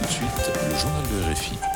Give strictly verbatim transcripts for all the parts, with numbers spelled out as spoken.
de suite, le journal de R F I.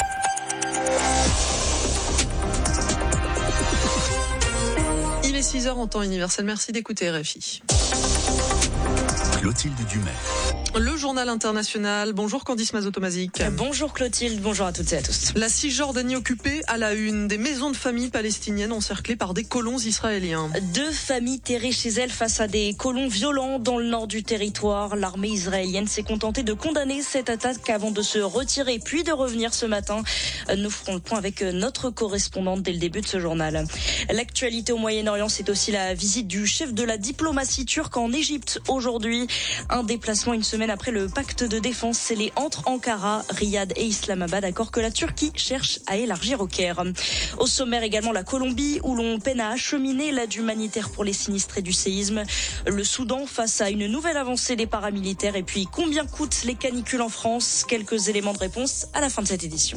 Il est six heures en temps universel. Merci d'écouter R F I. Clotilde Dumais. Le journal international. Bonjour Candice Mazotomazik. Bonjour Clotilde, bonjour à toutes et à tous. La Cisjordanie occupée à la une. Des maisons de famille palestiniennes encerclées par des colons israéliens. Deux familles terrées chez elles face à des colons violents dans le nord du territoire. L'armée israélienne s'est contentée de condamner cette attaque avant de se retirer puis de revenir ce matin. Nous ferons le point avec notre correspondante dès le début de ce journal. L'actualité au Moyen-Orient, c'est aussi la visite du chef de la diplomatie turque en Égypte aujourd'hui. Un déplacement une semaine après le pacte de défense scellé entre Ankara, Riyad et Islamabad, accord que la Turquie cherche à élargir au Caire. Au sommaire également la Colombie, où l'on peine à acheminer l'aide humanitaire pour les sinistrés du séisme. Le Soudan face à une nouvelle avancée des paramilitaires. Et puis combien coûtent les canicules en France? Quelques éléments de réponse à la fin de cette édition.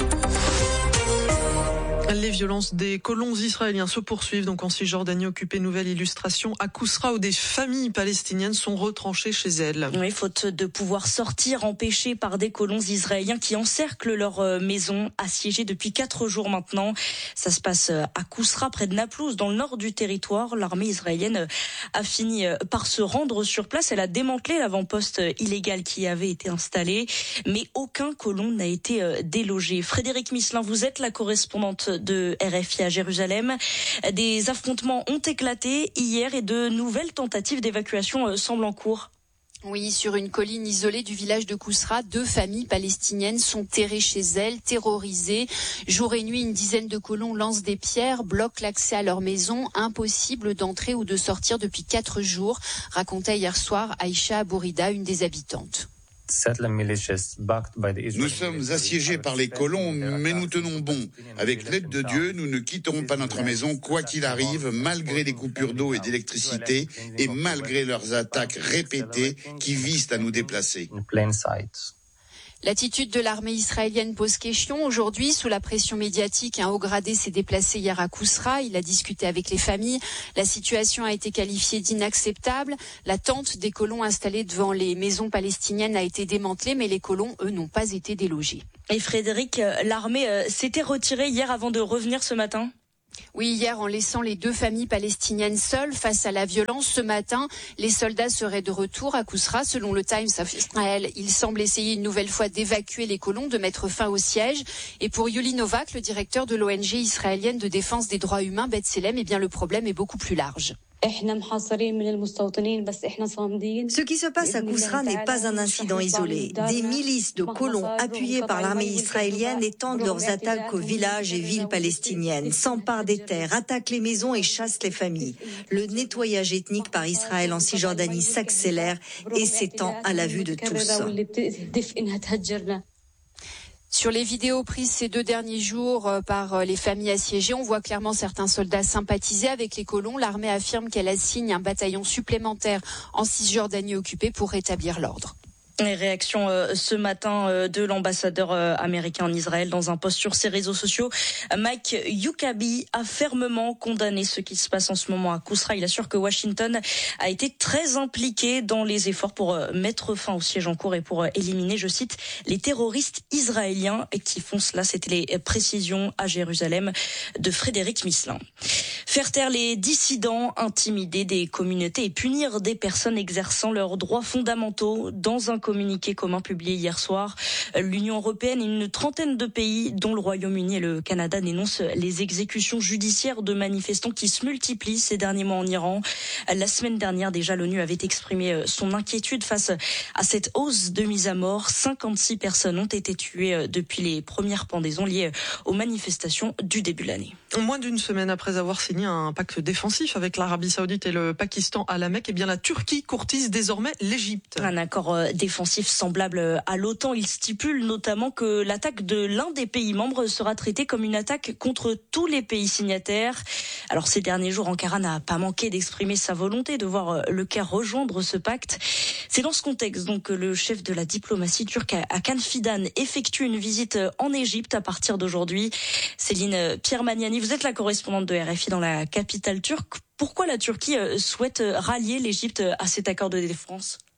Les violences des colons israéliens se poursuivent donc en Cisjordanie occupée. Nouvelle illustration à Kousra où des familles palestiniennes sont retranchées chez elles. Oui, faute de pouvoir sortir, empêchées par des colons israéliens qui encerclent leur maison, assiégée depuis quatre jours maintenant. Ça se passe à Kousra, près de Naplouse, dans le nord du territoire. L'armée israélienne a fini par se rendre sur place. Elle a démantelé l'avant-poste illégal qui avait été installé, mais aucun colon n'a été délogé. Frédéric Misselin, vous êtes la correspondante de R F I à Jérusalem. Des affrontements ont éclaté hier et de nouvelles tentatives d'évacuation semblent en cours. Oui, sur une colline isolée du village de Kousra, deux familles palestiniennes sont terrées chez elles, terrorisées. Jour et nuit, une dizaine de colons lancent des pierres, bloquent l'accès à leur maison. Impossible d'entrer ou de sortir depuis quatre jours, racontait hier soir Aïcha Abourida, une des habitantes. Nous sommes assiégés par les colons, mais nous tenons bon. Avec l'aide de Dieu, nous ne quitterons pas notre maison, quoi qu'il arrive, malgré les coupures d'eau et d'électricité, et malgré leurs attaques répétées qui visent à nous déplacer. L'attitude de l'armée israélienne pose question. Aujourd'hui, sous la pression médiatique, un haut gradé s'est déplacé hier à Kousra. Il a discuté avec les familles. La situation a été qualifiée d'inacceptable. La tente des colons installée devant les maisons palestiniennes a été démantelée, mais les colons, eux, n'ont pas été délogés. Et Frédéric, l'armée s'était retirée hier avant de revenir ce matin ? Oui, hier, en laissant les deux familles palestiniennes seules face à la violence, ce matin, les soldats seraient de retour à Kousra. Selon le Times of Israel, ils semblent essayer une nouvelle fois d'évacuer les colons, de mettre fin au siège. Et pour Yuli Novak, le directeur de l'O N G israélienne de défense des droits humains, B'Tselem, eh bien, le problème est beaucoup plus large. Ce qui se passe à Kousra n'est pas un incident isolé. Des milices de colons appuyés par l'armée israélienne étendent leurs attaques aux villages et villes palestiniennes, s'emparent des terres, attaquent les maisons et chassent les familles. Le nettoyage ethnique par Israël en Cisjordanie s'accélère et s'étend à la vue de tous. Sur les vidéos prises ces deux derniers jours par les familles assiégées, on voit clairement certains soldats sympathiser avec les colons. L'armée affirme qu'elle assigne un bataillon supplémentaire en Cisjordanie occupée pour rétablir l'ordre. Les réactions euh, ce matin euh, de l'ambassadeur euh, américain en Israël dans un post sur ses réseaux sociaux. Mike Huckabee a fermement condamné ce qui se passe en ce moment à Kousra. Il assure que Washington a été très impliqué dans les efforts pour euh, mettre fin au siège en cours et pour euh, éliminer, je cite, les terroristes israéliens qui font cela. C'était les précisions à Jérusalem de Frédéric Misselin. Faire taire les dissidents, intimider des communautés et punir des personnes exerçant leurs droits fondamentaux. Dans un communiqué commun publié hier soir, l'Union européenne et une trentaine de pays, dont le Royaume-Uni et le Canada, dénoncent les exécutions judiciaires de manifestants qui se multiplient ces derniers mois en Iran. La semaine dernière, déjà, l'ONU avait exprimé son inquiétude face à cette hausse de mise à mort. cinquante-six personnes ont été tuées depuis les premières pendaisons liées aux manifestations du début de l'année. Moins d'une semaine après avoir signé un pacte défensif avec l'Arabie Saoudite et le Pakistan à la Mecque, eh bien la Turquie courtise désormais l'Égypte. Un accord défensif semblable à l'OTAN. Il stipule notamment que l'attaque de l'un des pays membres sera traitée comme une attaque contre tous les pays signataires. Alors ces derniers jours, Ankara n'a pas manqué d'exprimer sa volonté de voir le Caire rejoindre ce pacte. C'est dans ce contexte donc que le chef de la diplomatie turque Hakan Fidan effectue une visite en Égypte à partir d'aujourd'hui. Céline Pierre-Magnani, vous êtes la correspondante de R F I dans la capitale turque. Pourquoi la Turquie souhaite rallier l'Égypte à cet accord de défense ?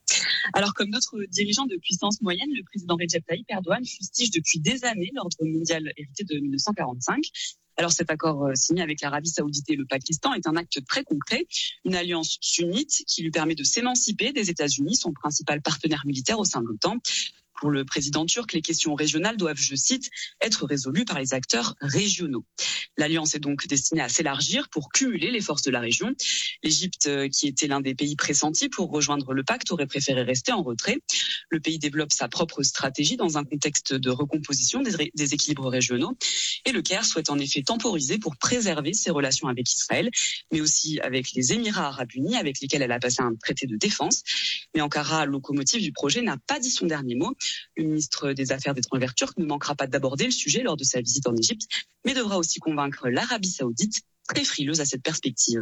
Alors, comme d'autres dirigeants de puissance moyenne, le président Recep Tayyip Erdogan fustige depuis des années l'ordre mondial hérité de mille neuf cent quarante-cinq. Alors cet accord signé avec l'Arabie Saoudite et le Pakistan est un acte très concret, une alliance sunnite qui lui permet de s'émanciper des États-Unis, son principal partenaire militaire au sein de l'OTAN. Pour le président turc, les questions régionales doivent, je cite, être résolues par les acteurs régionaux. L'alliance est donc destinée à s'élargir pour cumuler les forces de la région. L'Égypte, qui était l'un des pays pressentis pour rejoindre le pacte, aurait préféré rester en retrait. Le pays développe sa propre stratégie dans un contexte de recomposition des, ré- des équilibres régionaux. Et le Caire souhaite en effet temporiser pour préserver ses relations avec Israël, mais aussi avec les Émirats arabes unis, avec lesquels elle a passé un traité de défense. Mais Ankara, locomotive du projet, n'a pas dit son dernier mot. Le ministre des Affaires étrangères turc ne manquera pas d'aborder le sujet lors de sa visite en Égypte, mais devra aussi convaincre l'Arabie Saoudite, très frileuse à cette perspective.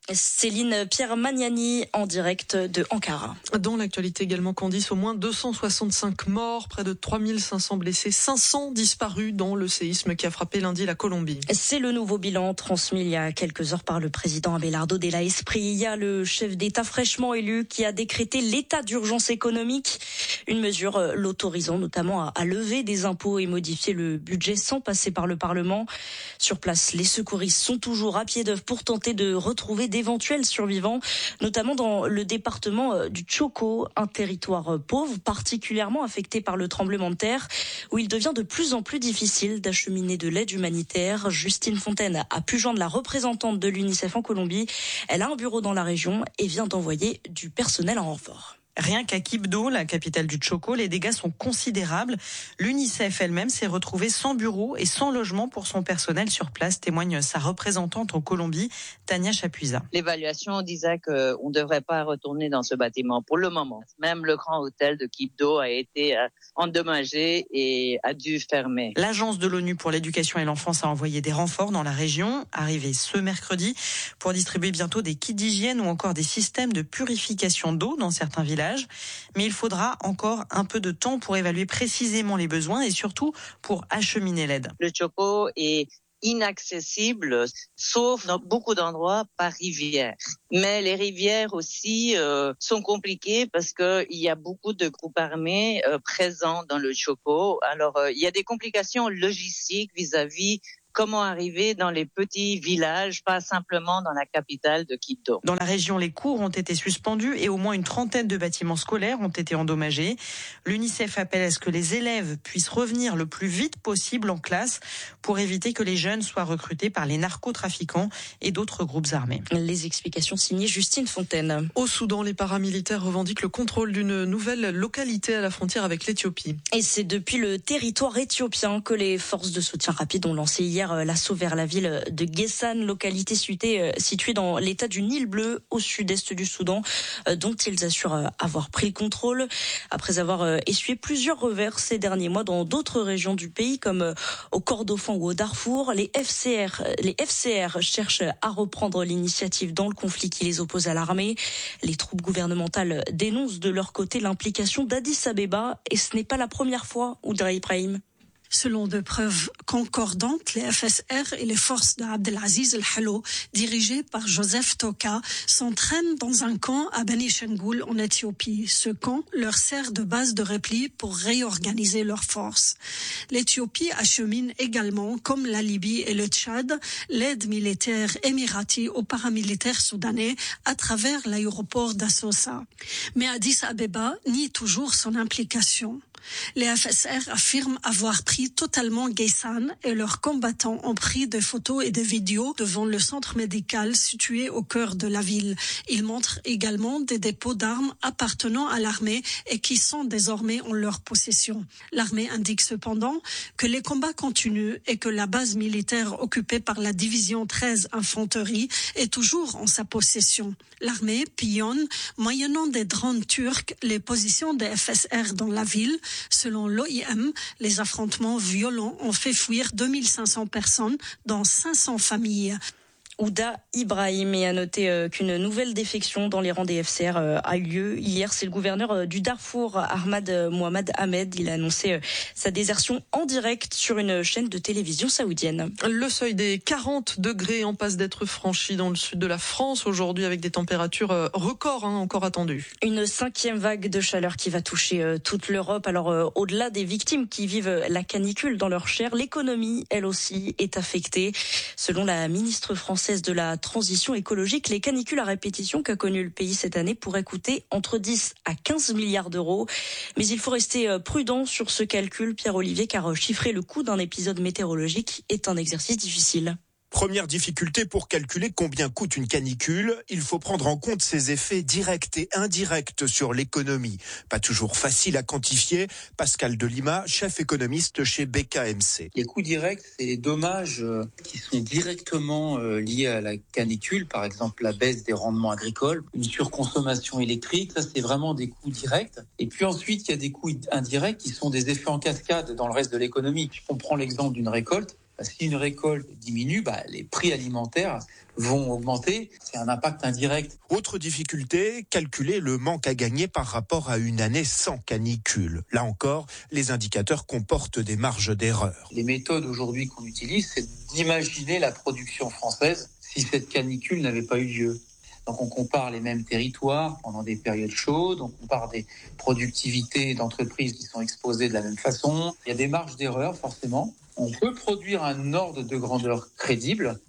Céline Pierre Magnani en direct de Ankara. Dans l'actualité également, Candice, au moins deux cent soixante-cinq morts, près de trois mille cinq cents blessés, cinq cents disparus dans le séisme qui a frappé lundi la Colombie. C'est le nouveau bilan transmis il y a quelques heures par le président Abelardo de la Espriella. Il y a le chef d'État fraîchement élu qui a décrété l'état d'urgence économique, une mesure l'autorisant notamment à, à lever des impôts et modifier le budget sans passer par le Parlement. Sur place, les secouristes sont toujours à pied d'œuvre pour tenter de retrouver d'éventuels survivants, notamment dans le département du Chocó, un territoire pauvre, particulièrement affecté par le tremblement de terre, où il devient de plus en plus difficile d'acheminer de l'aide humanitaire. Justine Fontaine a pu joindre la représentante de l'UNICEF en Colombie. Elle a un bureau dans la région et vient d'envoyer du personnel en renfort. Rien qu'à Quibdó, la capitale du Chocó, les dégâts sont considérables. L'UNICEF elle-même s'est retrouvée sans bureau et sans logement pour son personnel sur place, témoigne sa représentante en Colombie, Tania Chapuisa. L'évaluation disait qu'on ne devrait pas retourner dans ce bâtiment pour le moment. Même le grand hôtel de Quibdó a été endommagé et a dû fermer. L'agence de l'ONU pour l'éducation et l'enfance a envoyé des renforts dans la région, arrivés ce mercredi, pour distribuer bientôt des kits d'hygiène ou encore des systèmes de purification d'eau dans certains villages. Mais il faudra encore un peu de temps pour évaluer précisément les besoins et surtout pour acheminer l'aide. Le Chocó est inaccessible, sauf dans beaucoup d'endroits par rivière. Mais les rivières aussi euh, sont compliquées parce que il y a beaucoup de groupes armés euh, présents dans le Chocó. Alors euh, il y a des complications logistiques vis-à-vis comment arriver dans les petits villages, pas simplement dans la capitale de Quibdó. Dans la région, les cours ont été suspendus et au moins une trentaine de bâtiments scolaires ont été endommagés. L'UNICEF appelle à ce que les élèves puissent revenir le plus vite possible en classe pour éviter que les jeunes soient recrutés par les narcotrafiquants et d'autres groupes armés. Les explications signées Justine Fontaine. Au Soudan, les paramilitaires revendiquent le contrôle d'une nouvelle localité à la frontière avec l'Éthiopie. Et c'est depuis le territoire éthiopien que les forces de soutien rapide ont lancé hier l'assaut vers la ville de Guessan, localité située dans l'état du Nil bleu au sud-est du Soudan, dont ils assurent avoir pris le contrôle après avoir essuyé plusieurs revers ces derniers mois dans d'autres régions du pays comme au Kordofan ou au Darfour. Les F C R, les F C R cherchent à reprendre l'initiative dans le conflit qui les oppose à l'armée. Les troupes gouvernementales dénoncent de leur côté l'implication d'Addis Abeba et ce n'est pas la première fois, Oudra Ibrahim. Selon de preuves concordantes, les F S R et les forces d'Abdelaziz El-Hallo, dirigées par Joseph Toka, s'entraînent dans un camp à Beni Shengoul en Éthiopie. Ce camp leur sert de base de repli pour réorganiser leurs forces. L'Éthiopie achemine également, comme la Libye et le Tchad, l'aide militaire émirati aux paramilitaires soudanais à travers l'aéroport d'Assosa. Mais Addis Abeba nie toujours son implication. Les F S R affirment avoir pris totalement Guessan et leurs combattants ont pris des photos et des vidéos devant le centre médical situé au cœur de la ville. Ils montrent également des dépôts d'armes appartenant à l'armée et qui sont désormais en leur possession. L'armée indique cependant que les combats continuent et que la base militaire occupée par la division treize Infanterie est toujours en sa possession. L'armée pillonne, moyennant des drones turcs, les positions des F S R dans la ville. Selon l'O I M, les affrontements violents ont fait fuir deux mille cinq cents personnes, dont cinq cents familles. Ouda Ibrahim. Et à noter qu'une nouvelle défection dans les rangs des F C R a eu lieu hier. C'est le gouverneur du Darfour, Ahmad Mohamed Ahmed. Il a annoncé sa désertion en direct sur une chaîne de télévision saoudienne. Le seuil des quarante degrés en passe d'être franchi dans le sud de la France aujourd'hui avec des températures records hein, encore attendues. Une cinquième vague de chaleur qui va toucher toute l'Europe. Alors au-delà des victimes qui vivent la canicule dans leur chair, l'économie, elle aussi, est affectée. Selon la ministre française de la Transition écologique, les canicules à répétition qu'a connu le pays cette année pourraient coûter entre dix à quinze milliards d'euros. Mais il faut rester prudent sur ce calcul, Pierre-Olivier, car chiffrer le coût d'un épisode météorologique est un exercice difficile. Première difficulté pour calculer combien coûte une canicule, il faut prendre en compte ses effets directs et indirects sur l'économie. Pas toujours facile à quantifier. Pascal Delima, chef économiste chez B K M C. Les coûts directs, c'est les dommages qui sont directement liés à la canicule, par exemple la baisse des rendements agricoles, une surconsommation électrique, ça c'est vraiment des coûts directs. Et puis ensuite, il y a des coûts indirects qui sont des effets en cascade dans le reste de l'économie. On prend l'exemple d'une récolte. Si une récolte diminue, bah, les prix alimentaires vont augmenter. C'est un impact indirect. Autre difficulté, calculer le manque à gagner par rapport à une année sans canicule. Là encore, les indicateurs comportent des marges d'erreur. Les méthodes aujourd'hui qu'on utilise, c'est d'imaginer la production française si cette canicule n'avait pas eu lieu. Donc on compare les mêmes territoires pendant des périodes chaudes, on compare des productivités d'entreprises qui sont exposées de la même façon. Il y a des marges d'erreur forcément. On peut produire un ordre de grandeur crédible,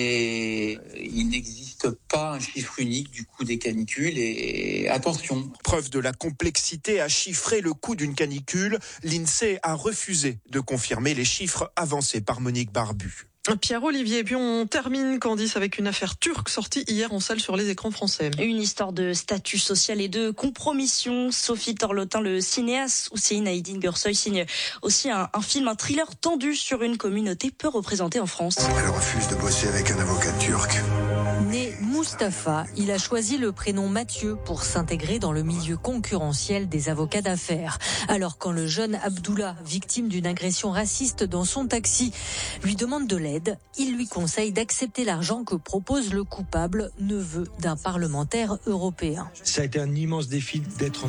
mais il n'existe pas un chiffre unique du coût des canicules et attention. Preuve de la complexité à chiffrer le coût d'une canicule, l'INSEE a refusé de confirmer les chiffres avancés par Monique Barbu. Pierre-Olivier, et puis on termine, Candice, avec une affaire turque sortie hier en salle sur les écrans français. Une histoire de statut social et de compromission. Sophie Torlotin, le cinéaste Hüseyin Aydin Gürsoy, signe aussi un, un film, un thriller tendu sur une communauté peu représentée en France. Elle refuse de bosser avec un avocat turc. Né Mustapha, il a choisi le prénom Mathieu pour s'intégrer dans le milieu concurrentiel des avocats d'affaires. Alors quand le jeune Abdullah, victime d'une agression raciste dans son taxi, lui demande de l'aide, il lui conseille d'accepter l'argent que propose le coupable, neveu d'un parlementaire européen. Ça a été un immense défi d'être en...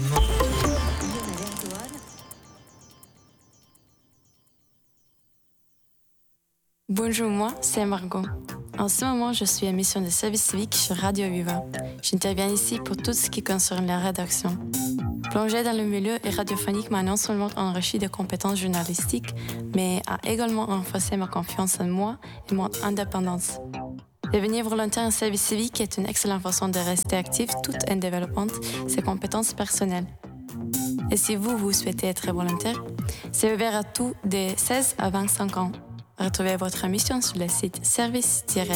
Bonjour, moi, c'est Margot. En ce moment, je suis à mission de service civique sur Radio Viva. J'interviens ici pour tout ce qui concerne la rédaction. Plonger dans le milieu radiophonique m'a non seulement enrichi de compétences journalistiques, mais a également renforcé ma confiance en moi et mon indépendance. Devenir volontaire en service civique est une excellente façon de rester actif tout en développant ses compétences personnelles. Et si vous, vous souhaitez être volontaire, c'est ouvert à tous de seize à vingt-cinq ans. Retrouvez votre mission sur le site service